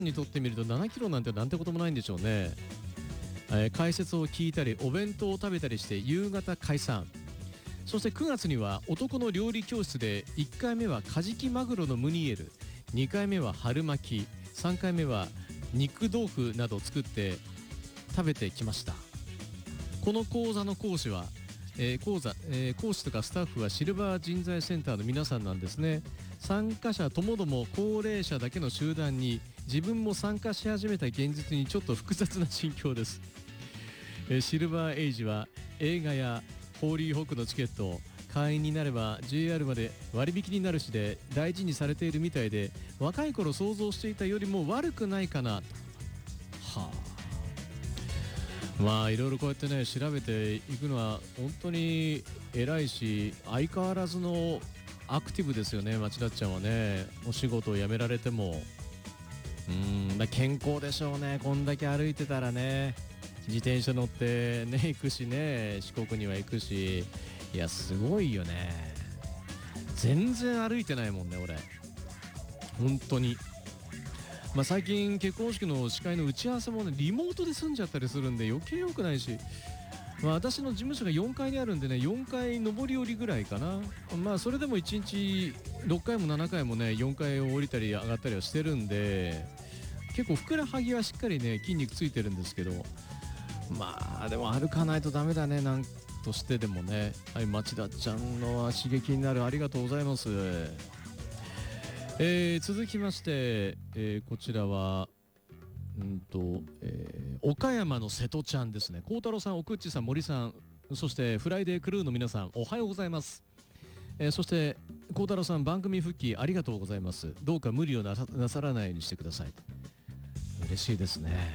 にとってみると7キロなんてなんてこともないんでしょうね。解説を聞いたりお弁当を食べたりして夕方解散。そして9月には男の料理教室で1回目はカジキマグロのムニエル、2回目は春巻き、3回目は肉豆腐などを作って食べてきました。この講座の講師は、講師とかスタッフはシルバー人材センターの皆さんなんですね。参加者ともども高齢者だけの集団に自分も参加し始めた現実にちょっと複雑な心境です。シルバーエイジは映画やホーリーホックのチケット会員になれば JR まで割引になるしで大事にされているみたいで、若い頃想像していたよりも悪くないかなと。はあ、まあいろいろこうやってね調べていくのは本当に偉いし、相変わらずのアクティブですよね、町田ちゃんはね。お仕事を辞められても健康でしょうね。こんだけ歩いてたらね、自転車乗ってね行くしね、四国には行くし、いやすごいよね。全然歩いてないもんね俺、本当に。まあ最近結婚式の司会の打ち合わせもねリモートで済んじゃったりするんで余計良くないし、まあ、私の事務所が4階にあるんでね、4階上り下りぐらいかな。まあそれでも1日6回も7回もね4階を降りたり上がったりはしてるんで、結構ふくらはぎはしっかりね筋肉ついてるんですけど、まあでも歩かないとダメだね、なんとしてでもね。はい、町田ちゃんの刺激になる、ありがとうございます。続きまして、こちらは岡山の瀬戸ちゃんですね。幸太郎さん、奥内さん、森さん、そしてフライデークルーの皆さん、おはようございます。そして幸太郎さん、番組復帰ありがとうございます。どうか無理をなさらないようにしてください。嬉しいですね。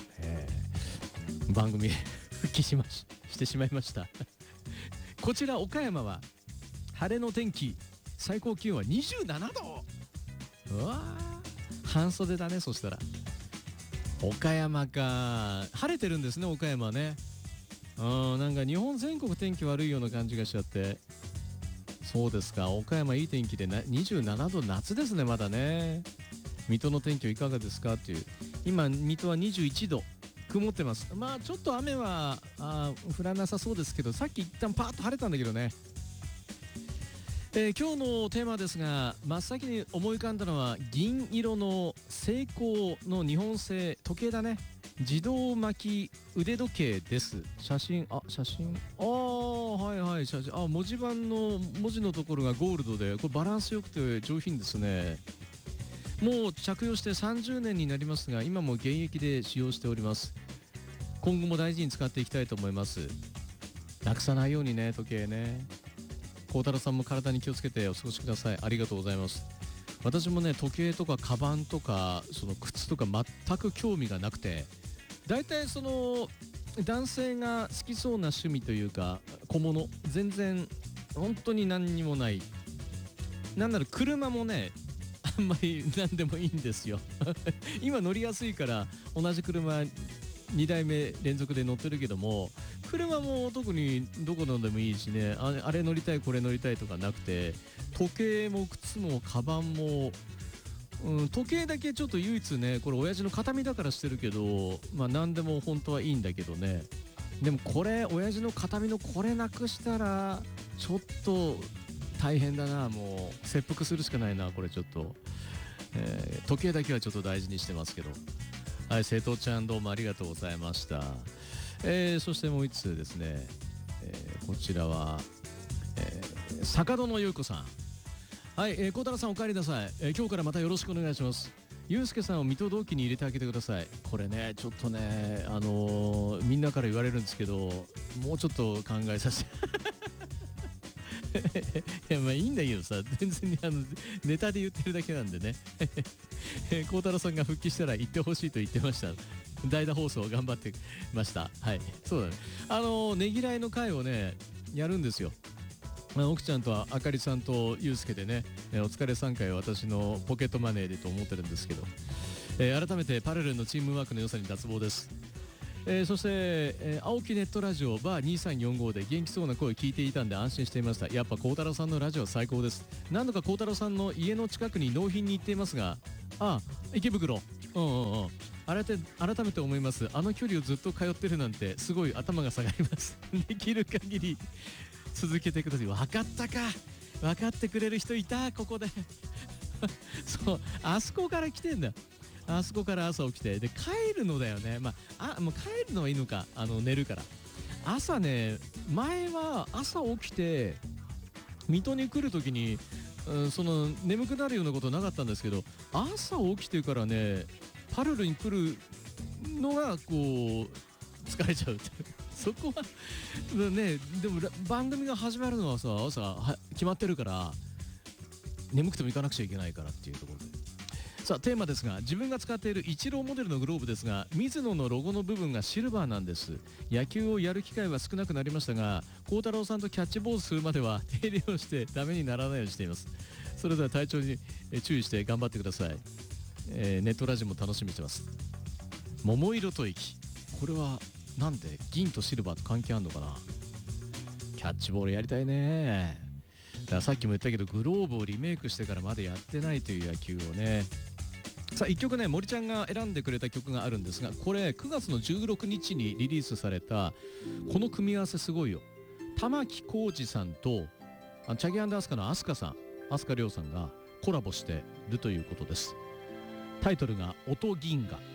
番組復帰してしまいましたこちら岡山は晴れの天気、最高気温は27度。うわー、半袖だね。そしたら岡山か、晴れてるんですね岡山ね。なんか日本全国天気悪いような感じがしちゃって。そうですか、岡山いい天気で27度、夏ですねまだね。水戸の天気はいかがですかっていう。今水戸は21度、曇ってます。まあちょっと雨は降らなさそうですけど、さっき一旦パーッと晴れたんだけどね。今日のテーマですが、真っ先に思い浮かんだのは銀色のセイコーの日本製時計だね。自動巻き腕時計です。写真はいはい、写真文字盤の文字のところがゴールドで、これバランスよくて上品ですね。もう着用して30年になりますが、今も現役で使用しております。今後も大事に使っていきたいと思います。なくさないようにね、時計ね。幸太郎さんも体に気をつけてお過ごしください。ありがとうございます。私もね、時計とかカバンとかその靴とか全く興味がなくて、だいたいその男性が好きそうな趣味というか小物、全然本当に何にもない。なんなら車もねあんまり何でもいいんですよ今乗りやすいから同じ車2台目連続で乗ってるけども、車も特にどこのでもいいしね、あれ乗りたいこれ乗りたいとかなくて、時計も靴もカバンも、時計だけちょっと唯一ね、これ親父の形見だからしてるけど、まあ何でも本当はいいんだけどね。でもこれ親父の形見のこれなくしたらちょっと大変だな。もう切腹するしかないなこれちょっと、時計だけはちょっと大事にしてますけど。はい、瀬戸ちゃんどうもありがとうございました。そしてもう一通ですね、こちらは、坂戸のゆうこさん。はい、幸太郎さんお帰りなさい。今日からまたよろしくお願いします。ゆうすけさんを水戸同期に入れてあげてください。これねちょっとねみんなから言われるんですけど、もうちょっと考えさせていやまあいいんだけどさ、全然にネタで言ってるだけなんでね幸太郎さんが復帰したら言ってほしいと言ってました。代打放送頑張ってました。はい、そうだね、ねぎらいの会をねやるんですよ。奥ちゃんとあかりさんとゆうすけでね、お疲れ3回は私のポケットマネーでと思ってるんですけど、改めてパラレルのチームワークの良さに脱帽です。そして、青木ネットラジオバー2345で元気そうな声聞いていたんで安心していました。やっぱ幸太郎さんのラジオは最高です。何度か幸太郎さんの家の近くに納品に行っていますが、池袋うんうんうん。改めて思います。あの距離をずっと通ってるなんてすごい頭が下がります。できる限り続けてください。分かったか。分かってくれる人いたここで。そう、あそこから来てんだ。あそこから朝起きてで帰るのだよね。まあ、もう帰るのはいいのか、寝るから。朝ね、前は朝起きて水戸に来るときに、その眠くなるようなことなかったんですけど、朝起きてからねパルルに来るのがこう疲れちゃうってそこはね。でも番組が始まるのはさ、朝は決まってるから、眠くても行かなくちゃいけないからっていうところで。さあテーマですが、自分が使っているイチローモデルのグローブですが、ミズノのロゴの部分がシルバーなんです。野球をやる機会は少なくなりましたが、孝太郎さんとキャッチボールするまでは手入れをしてダメにならないようにしています。それでは体調に注意して頑張ってください。ネットラジオも楽しみにしてます。桃色吐息、これはなんで銀とシルバーと関係あるのかな。キャッチボールやりたいね。だからさっきも言ったけど、グローブをリメイクしてからまだやってないという野球をね。さあ1曲ね、森ちゃんが選んでくれた曲があるんですが、これ9月の16日にリリースされたこの組み合わせすごいよ。玉置浩二さんとチャギ&アスカの飛鳥さん、飛鳥涼さんがコラボしてるということです。タイトルが音銀河。